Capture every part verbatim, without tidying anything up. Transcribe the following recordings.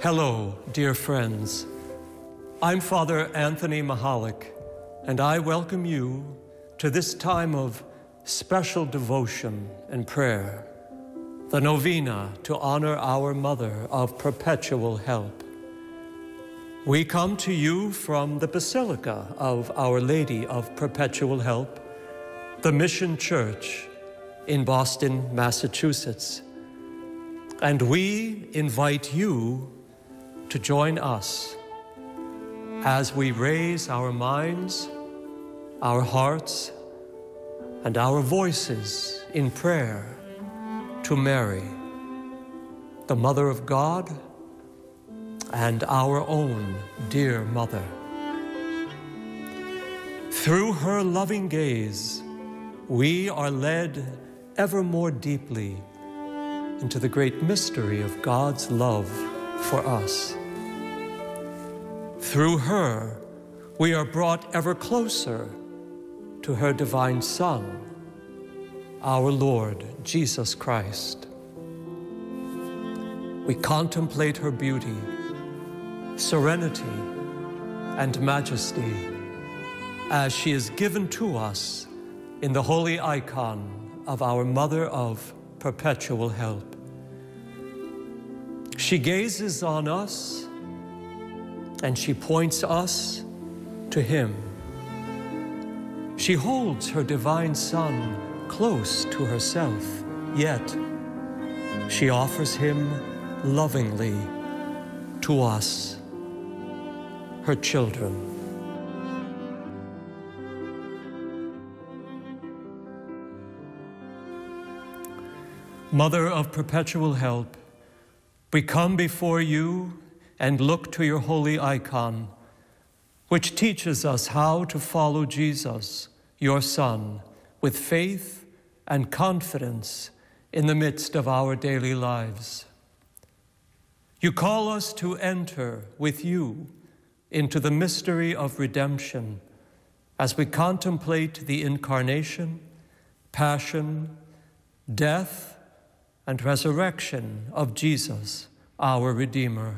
Hello, dear friends. I'm Father Anthony Mahalik, and I welcome you to this time of special devotion and prayer, the novena to honor our Mother of Perpetual Help. We come to you from the Basilica of Our Lady of Perpetual Help, the Mission Church in Boston, Massachusetts. And we invite you to join us as we raise our minds, our hearts, and our voices in prayer to Mary, the Mother of God and our own dear Mother. Through her loving gaze, we are led ever more deeply into the great mystery of God's love for us. Through her, we are brought ever closer to her divine Son, our Lord Jesus Christ. We contemplate her beauty, serenity, and majesty as she is given to us in the holy icon of our Mother of Perpetual Help. She gazes on us and she points us to Him. She holds her divine Son close to herself, yet she offers Him lovingly to us, her children. Mother of Perpetual Help, we come before you and look to your holy icon, which teaches us how to follow Jesus, your Son, with faith and confidence in the midst of our daily lives. You call us to enter with you into the mystery of redemption as we contemplate the incarnation, passion, death, and resurrection of Jesus, our Redeemer.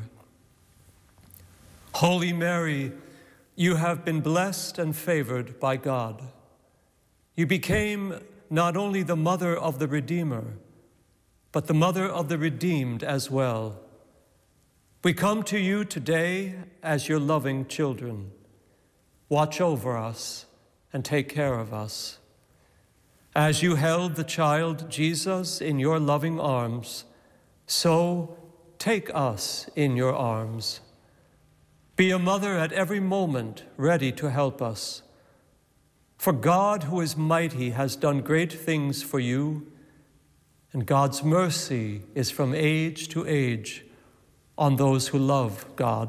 Holy Mary, you have been blessed and favored by God. You became not only the mother of the Redeemer, but the mother of the redeemed as well. We come to you today as your loving children. Watch over us and take care of us. As you held the child Jesus in your loving arms, so take us in your arms. Be a mother at every moment, ready to help us. For God, who is mighty, has done great things for you, and God's mercy is from age to age on those who love God.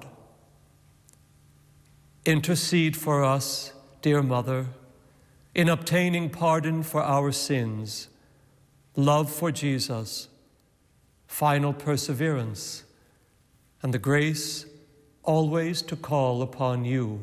Intercede for us, dear Mother, in obtaining pardon for our sins, love for Jesus, final perseverance, and the grace always to call upon you.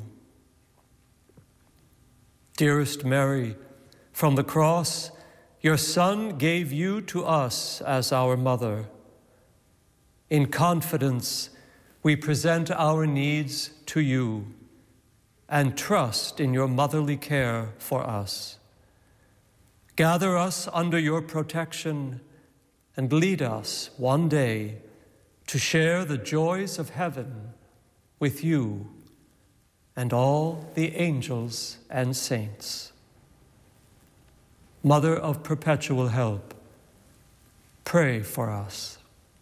Dearest Mary, from the cross, your Son gave you to us as our mother. In confidence, we present our needs to you and trust in your motherly care for us. Gather us under your protection and lead us one day to share the joys of heaven with you and all the angels and saints. Mother of Perpetual Help, pray for us.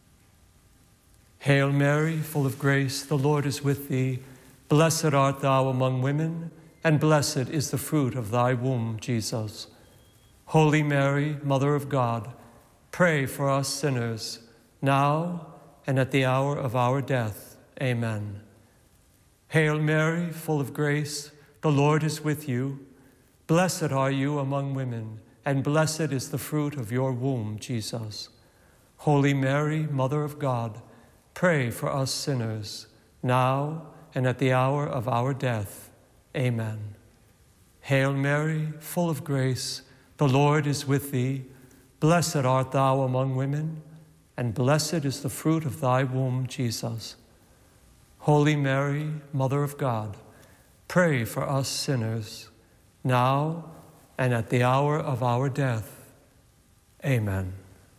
Hail Mary, full of grace, the Lord is with thee. Blessed art thou among women, and blessed is the fruit of thy womb, Jesus. Holy Mary, Mother of God, pray for us sinners, now and at the hour of our death. Amen. Hail Mary, full of grace, the Lord is with you. Blessed are you among women, and blessed is the fruit of your womb, Jesus. Holy Mary, Mother of God, pray for us sinners, now and at the hour of our death. Amen. Hail Mary, full of grace, the Lord is with thee. Blessed art thou among women, and blessed is the fruit of thy womb, Jesus. Holy Mary, Mother of God, pray for us sinners, now and at the hour of our death. Amen.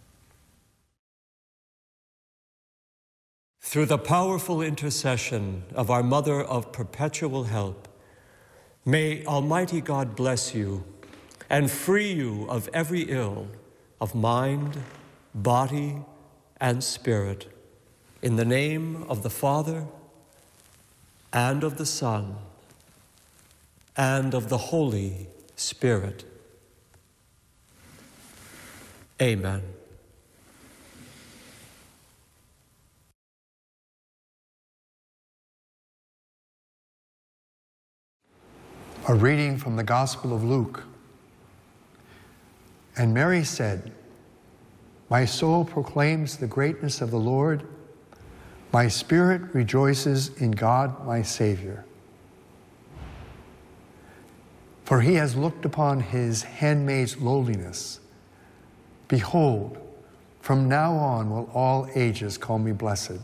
Through the powerful intercession of our Mother of Perpetual Help, may Almighty God bless you and free you of every ill of mind, body, and spirit. In the name of the Father, and of the Son, and of the Holy Spirit. Amen. A reading from the Gospel of Luke. And Mary said, "My soul proclaims the greatness of the Lord. My spirit rejoices in God, my Savior. For he has looked upon his handmaid's lowliness. Behold, from now on will all ages call me blessed.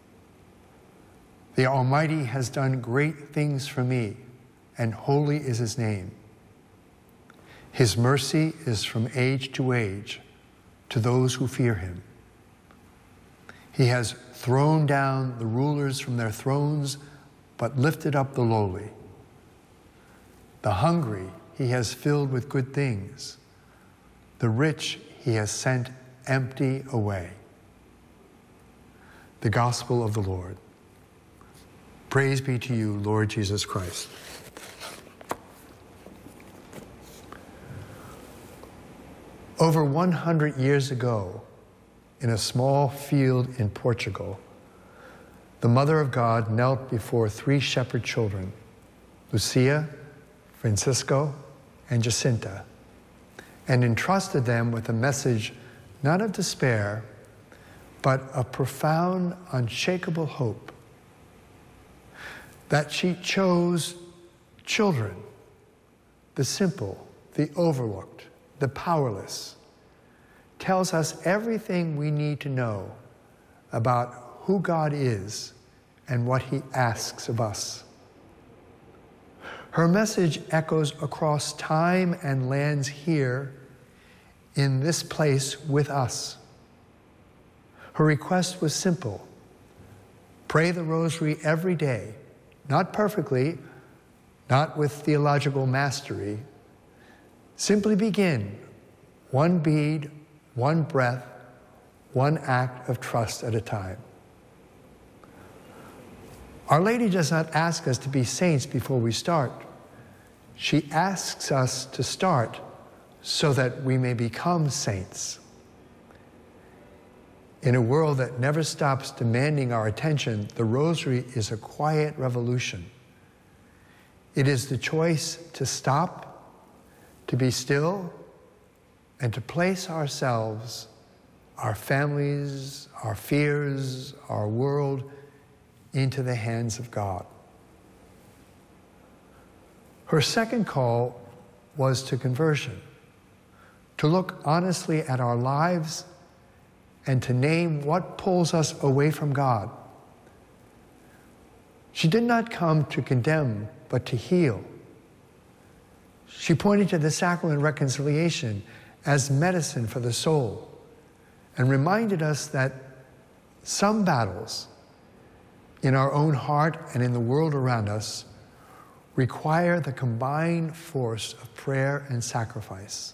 The Almighty has done great things for me, and holy is his name. His mercy is from age to age to those who fear him. He has thrown down the rulers from their thrones, but lifted up the lowly. The hungry he has filled with good things. The rich he has sent empty away." The Gospel of the Lord. Praise be to you, Lord Jesus Christ. Over one hundred years ago, in a small field in Portugal, the Mother of God knelt before three shepherd children, Lucia, Francisco, and Jacinta, and entrusted them with a message not of despair, but of profound, unshakable hope. That she chose children, the simple, the overlooked, the powerless, tells us everything we need to know about who God is and what he asks of us. Her message echoes across time and lands here in this place with us. Her request was simple: pray the rosary every day, not perfectly, not with theological mastery. Simply begin one bead, one breath, one act of trust at a time. Our Lady does not ask us to be saints before we start. She asks us to start so that we may become saints. In a world that never stops demanding our attention, the Rosary is a quiet revolution. It is the choice to stop, to be still, and to place ourselves, our families, our fears, our world, into the hands of God. Her second call was to conversion, to look honestly at our lives and to name what pulls us away from God. She did not come to condemn, but to heal. She pointed to the sacrament of reconciliation as medicine for the soul, and reminded us that some battles in our own heart and in the world around us require the combined force of prayer and sacrifice.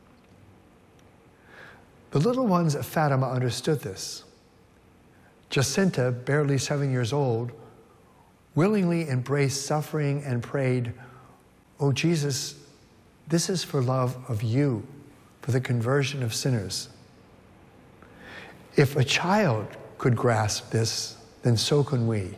The little ones of Fatima understood this. Jacinta, barely seven years old, willingly embraced suffering and prayed, "Oh Jesus, this is for love of you, for the conversion of sinners." If a child could grasp this, then so can we.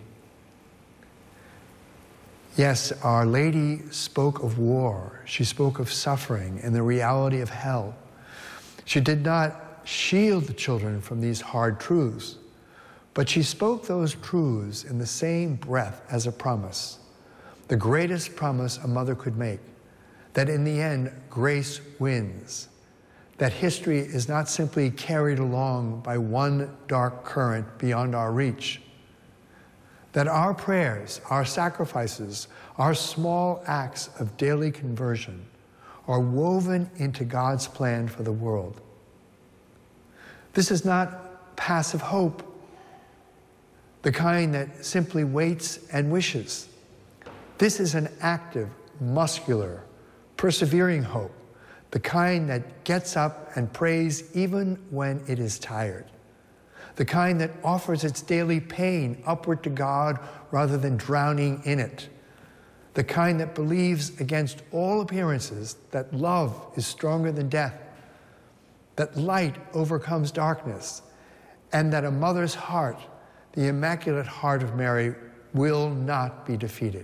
Yes, Our Lady spoke of war. She spoke of suffering and the reality of hell. She did not shield the children from these hard truths, but she spoke those truths in the same breath as a promise, the greatest promise a mother could make, that in the end, grace wins, that history is not simply carried along by one dark current beyond our reach, that our prayers, our sacrifices, our small acts of daily conversion are woven into God's plan for the world. This is not passive hope, the kind that simply waits and wishes. This is an active, muscular, persevering hope, the kind that gets up and prays even when it is tired, the kind that offers its daily pain upward to God rather than drowning in it, the kind that believes against all appearances that love is stronger than death, that light overcomes darkness, and that a mother's heart, the Immaculate Heart of Mary, will not be defeated.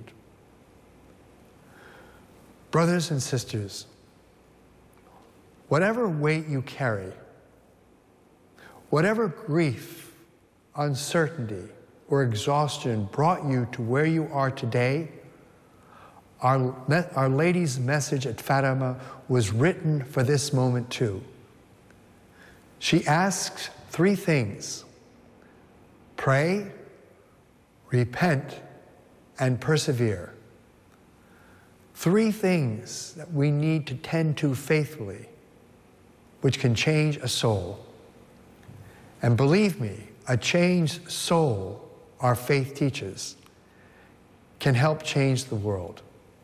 Brothers and sisters, whatever weight you carry, whatever grief, uncertainty, or exhaustion brought you to where you are today, Our, Our Lady's message at Fatima was written for this moment too. She asks three things: pray, repent, and persevere. Three things that we need to tend to faithfully, which can change a soul. And believe me, a changed soul, our faith teaches, can help change the world.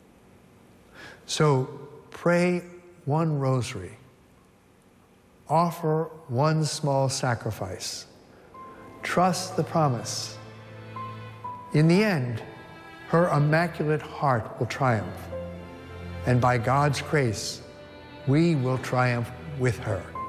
So pray one rosary, offer one small sacrifice, trust the promise. In the end, her Immaculate Heart will triumph, and by God's grace, we will triumph with her.